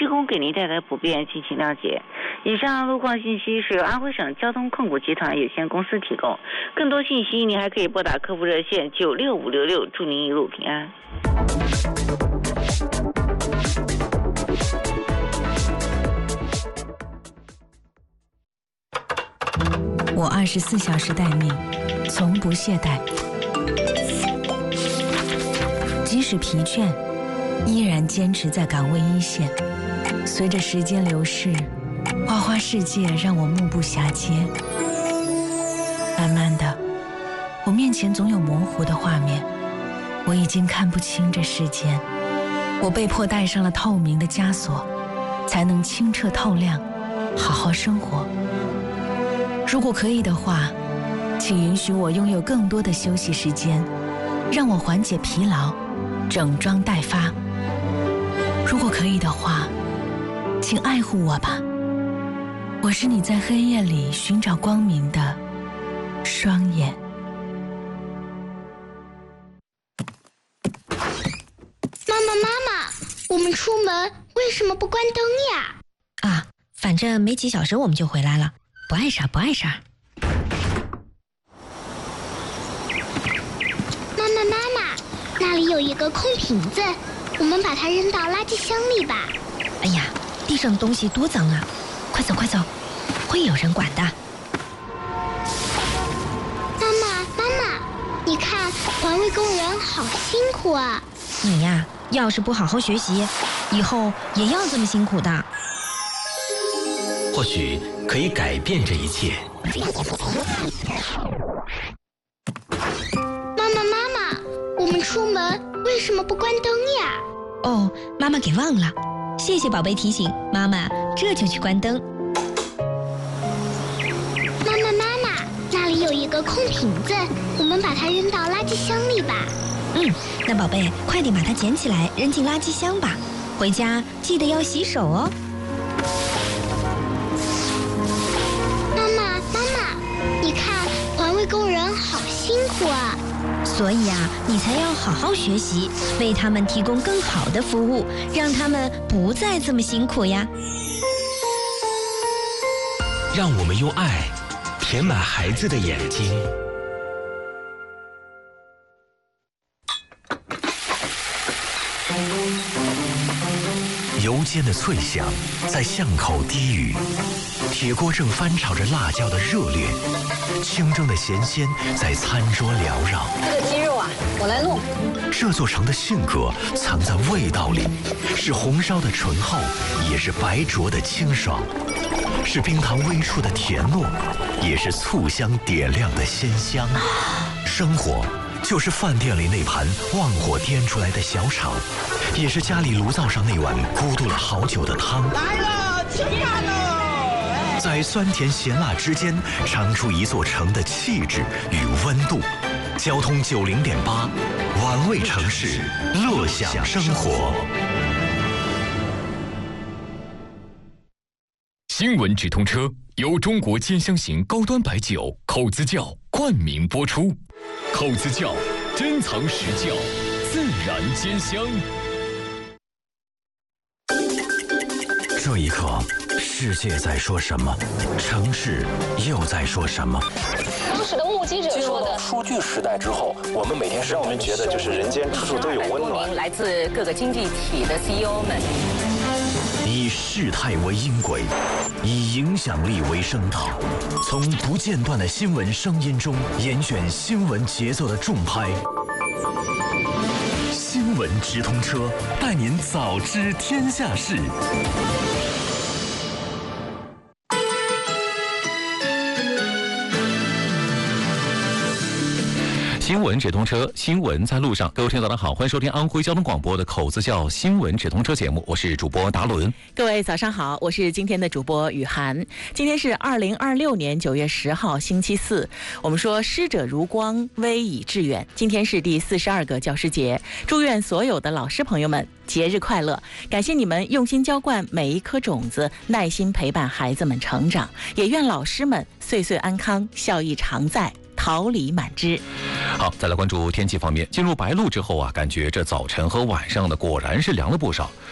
天空给您带来不便，敬请谅解。以上路况信息是由安徽省交通控股集团有限公司提供，更多信息您还可以拨打客服热线96566，祝您一路平安。 我24小时待命，从不懈怠，即使疲倦，依然坚持在岗位一线。随着时间流逝，花花世界让我目不暇接。慢慢的，我面前总有模糊的画面，我已经看不清这世间。我被迫戴上了透明的枷锁，才能清澈透亮，好好生活。如果可以的话，请允许我拥有更多的休息时间，让我缓解疲劳，整装待发。如果可以的话，请爱护我吧，我是你在黑夜里寻找光明的双眼。 妈妈，我们出门为什么不关灯呀？ 啊，反正没几小时我们就回来了，不碍事。 妈妈，那里有一个空瓶子，我们把它扔到垃圾箱里吧。 哎呀，地上的东西多脏啊！快走，会有人管的。 妈妈，你看环卫工人好辛苦啊！ 你呀，要是不好好学习，以后也要这么辛苦的。 或许可以改变这一切。 妈妈，我们出门为什么不关灯呀？ 哦，妈妈给忘了，谢谢宝贝提醒，妈妈这就去关灯。 妈妈，那里有一个空瓶子，我们把它扔到垃圾箱里吧。 那宝贝，快点把它捡起来扔进垃圾箱吧，回家记得要洗手哦。 妈妈，你看环卫工人好辛苦啊！ 所以啊，你才要好好学习，为他们提供更好的服务，让他们不再这么辛苦呀。 让我们用爱填满孩子的眼睛。油煎的脆响在巷口低语，铁锅正翻炒着辣椒的热烈，清蒸的咸鲜在餐桌缭绕。 这个鸡肉啊，我来弄。 这座城的性格藏在味道里，是红烧的醇厚，也是白灼的清爽，是冰糖微触的甜糯，也是醋香点亮的鲜香。生活就是饭店里那盘旺火颠出来的小炒，也是家里炉灶上那碗咕嘟了好久的汤。 来了，吃饭喽！ 在酸甜咸辣之间，尝出一座城的气质与温度。交通90.8，玩味城市，乐享生活。 新闻直通车由中国尖香型高端白酒口子窖冠名播出。口子窖，珍藏实窖，自然兼香。 这一刻，世界在说什么？城市又在说什么？ 当时的目击者说的， 数据时代之后，我们每天让我们觉得就是人间处处都有温暖。 来自各个经济体的 CEO 们， 以事态为音轨，以影响力为声道，从不间断的新闻声音中严选新闻节奏的重拍。新闻直通车，带您早知天下事。 新闻直通车，新闻在路上。各位听众早上好，欢迎收听安徽交通广播的口子窖新闻直通车节目，我是主播达伦。 各位早上好，我是今天的主播雨涵。今天是2026年9月10号星期四。我们说师者如光，威以致远。今天是第42个教师节，祝愿所有的老师朋友们节日快乐！感谢你们用心浇灌每一颗种子，耐心陪伴孩子们成长，也愿老师们岁岁安康，笑意常在，桃李满枝。 好，再来关注天气方面。进入白露之后啊，感觉这早晨和晚上的果然是凉了不少。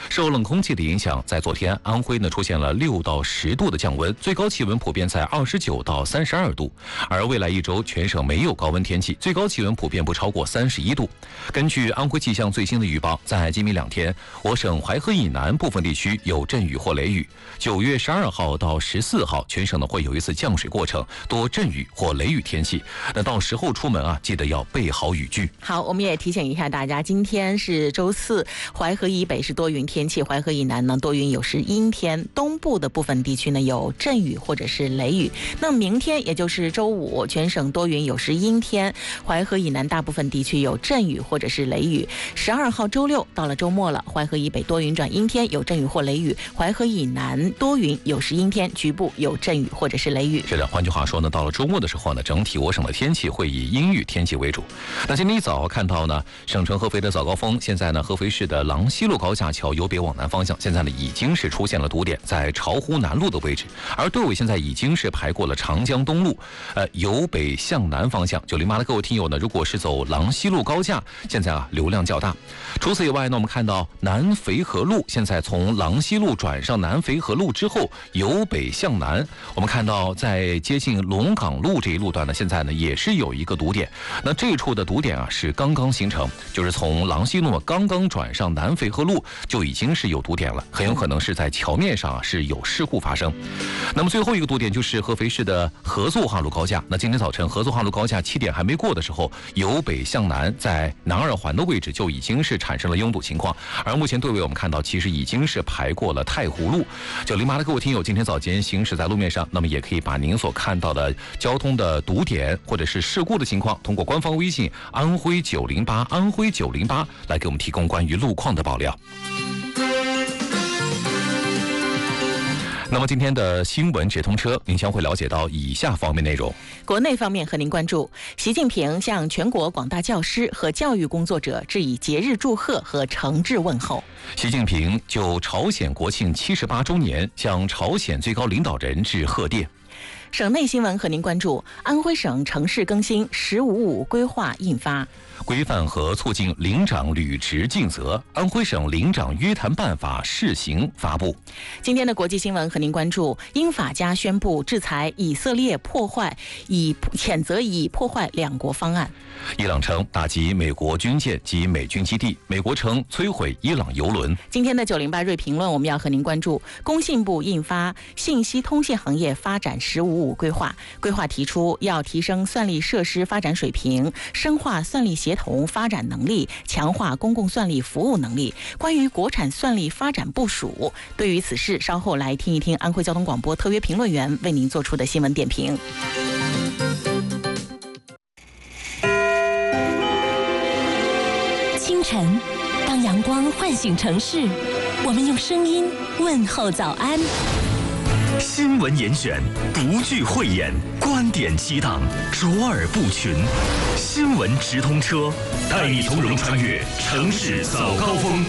受冷空气的影响，在昨天安徽呢出现了6到10度的降温，最高气温普遍在29到32度。而未来一周全省没有高温天气，最高气温普遍不超过31度。根据安徽气象最新的预报，在今明2天，我省淮河以南部分地区有阵雨或雷雨。9月12号到14号，全省呢会有一次降水过程，多阵雨或雷雨天气。那到时候出门啊，记得要备好雨具。 好，我们也提醒一下大家，今天是周四，淮河以北是多云天气，淮河以南呢多云有时阴天，东部的部分地区呢有阵雨或者是雷雨。那明天也就是周五，全省多云有时阴天，淮河以南大部分地区有阵雨或者是雷雨。12号周六到了周末了，淮河以北多云转阴天，有阵雨或雷雨，淮河以南多云有时阴天，局部有阵雨或者是雷雨。 是的，换句话说呢，到了周末的时候呢，整体我省的天气会以阴雨天气为主。那今天一早看到呢，省城合肥的早高峰，现在呢合肥市的郎西路高架桥由北往南方向，现在呢已经是出现了堵点，在巢湖南路的位置，而队尾现在已经是排过了长江东路，由北向南方向。908的各位听友呢，如果是走郎西路高架，现在啊流量较大。除此以外呢，我们看到南肥河路现在从郎西路转上南肥河路之后，由北向南，我们看到在接近龙岗路这一路段呢，现在呢也是有一个堵点。那这处的堵点啊是刚刚形成，就是从郎西路刚刚转上南肥河路就已经是有堵点了，很有可能是在桥面上是有事故发生。那么最后一个堵点就是合肥市的合作化路高架。那今天早晨合作化路高架7点还没过的时候，由北向南在南二环的位置就已经是产生了拥堵情况，而目前队尾我们看到其实已经是排过了太湖路。908的各位听友，今天早间行驶在路面上，那么也可以把您所看到的交通的堵点或者是事故的情况，通过官方微信安徽908安徽908来给我们提供关于路况的爆料。那么今天的新闻直通车，您将会了解到以下方面内容。 国内方面和您关注，习近平向全国广大教师和教育工作者致以节日祝贺和诚挚问候。 习近平就朝鲜国庆78周年向朝鲜最高领导人致贺电。 省内新闻和您关注，安徽省城市更新“15·5”规划印发， 规范和促进领长履职尽责，安徽省领长约谈办法试行发布。 今天的国际新闻和您关注，英法加宣布制裁以色列谴责以破坏两国方案。 伊朗称打击美国军舰及美军基地，美国称摧毁伊朗油轮。 今天的908瑞评论，我们要和您关注工信部印发《信息通信行业发展15·5》规划，规划提出要提升算力设施发展水平，深化算力协同发展能力，强化公共算力服务能力。关于国产算力发展部署，对于此事，稍后来听一听安徽交通广播特约评论员为您做出的新闻点评。 清晨，当阳光唤醒城市，我们用声音问候早安。 新闻严选，不惧讳言，观点激荡，卓尔不群。新闻直通车，带你从容穿越城市早高峰。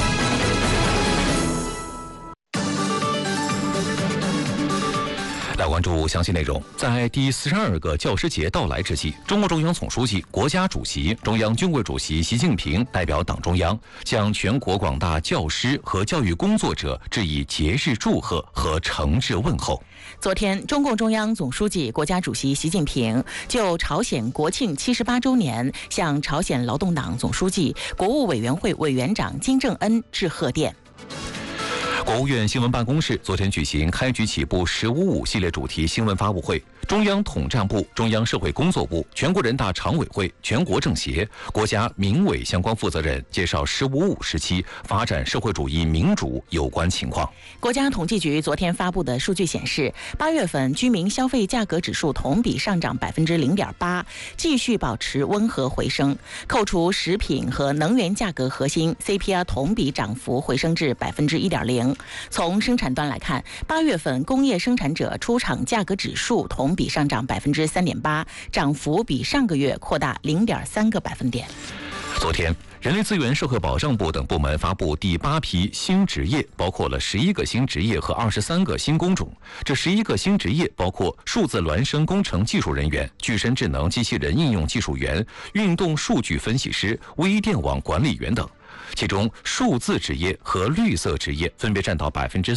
来关注详细内容。在第42个教师节到来之际，中共中央总书记、国家主席、中央军委主席习近平代表党中央，向全国广大教师和教育工作者致以节日祝贺和诚挚问候。 昨天，中共中央总书记、国家主席习近平就朝鲜国庆78周年向朝鲜劳动党总书记、国务委员会委员长金正恩致贺电。 国务院新闻办公室昨天举行开局起步15·5系列主题新闻发布会，中央统战部、中央社会工作部、全国人大常委会、全国政协、国家民委相关负责人介绍15·5时期发展社会主义民主有关情况。 国家统计局昨天发布的数据显示，8月份居民消费价格指数同比上涨0.8%，继续保持温和回升。扣除食品和能源价格核心 CPI 同比涨幅回升至1.0%。从生产端来看，8月份工业生产者出厂价格指数同比上涨3.8%，涨幅比上个月扩大0.3个百分点。 昨天，人力资源社会保障部等部门发布第8批新职业，包括了11个新职业和23个新工种。这11个新职业包括数字孪生工程技术人员、具身智能机器人应用技术员、运动数据分析师、微电网管理员等。 其中数字职业和绿色职业分别占到